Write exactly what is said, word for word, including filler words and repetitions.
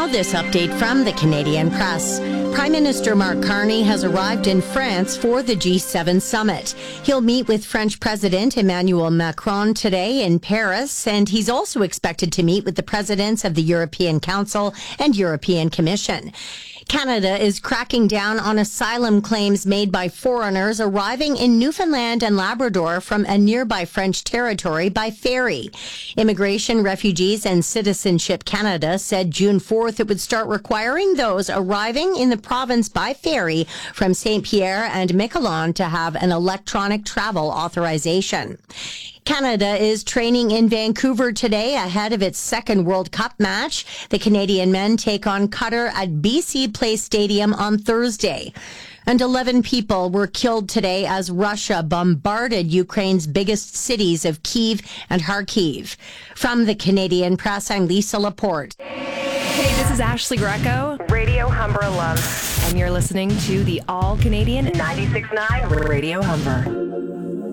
this update from the Canadian Press. Prime Minister Mark Carney has arrived in France for the G seven summit. He'll meet with French President Emmanuel Macron today in Paris, and he's also expected to meet with the presidents of the European Council and European Commission. Canada is cracking down on asylum claims made by foreigners arriving in Newfoundland and Labrador from a nearby French territory by ferry. Immigration, Refugees and Citizenship Canada said June fourth it would start requiring those arriving in the province by ferry from Saint Pierre and Miquelon to have an electronic travel authorization. Canada is training in Vancouver today ahead of its second World Cup match. The Canadian men take on Qatar at B C Place Stadium on Thursday. And eleven people were killed today as Russia bombarded Ukraine's biggest cities of Kyiv and Kharkiv. From the Canadian Press, I'm Lisa Laporte. Hey, this is Ashley Greco, Radio Humber alum, and you're listening to the All Canadian ninety-six point nine Radio Humber.